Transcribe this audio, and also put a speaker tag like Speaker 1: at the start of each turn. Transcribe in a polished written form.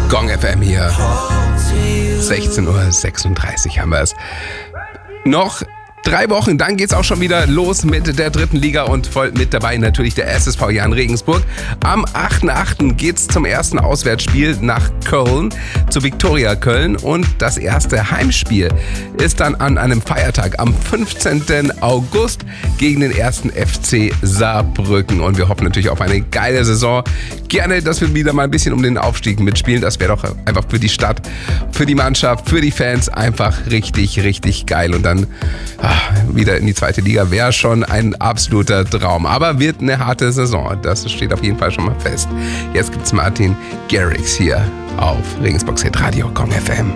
Speaker 1: Gong FM hier. 16:36 Uhr haben wir es. Noch 3 Wochen, dann geht's auch schon wieder los mit der 3. Liga und voll mit dabei natürlich der SSV Jahn Regensburg. Am 8.8. geht's zum ersten Auswärtsspiel nach Köln, zu Viktoria Köln, und das erste Heimspiel ist dann an einem Feiertag am 15. August gegen den 1. FC Saarbrücken, und wir hoffen natürlich auf eine geile Saison. Gerne, dass wir wieder mal ein bisschen um den Aufstieg mitspielen. Das wäre doch einfach für die Stadt, für die Mannschaft, für die Fans einfach richtig, richtig geil. Und dann wieder in die 2. Liga wäre schon ein absoluter Traum. Aber wird eine harte Saison. Das steht auf jeden Fall schon mal fest. Jetzt gibt's Martin Garrix hier auf Regensburg Hit Radio Gong FM.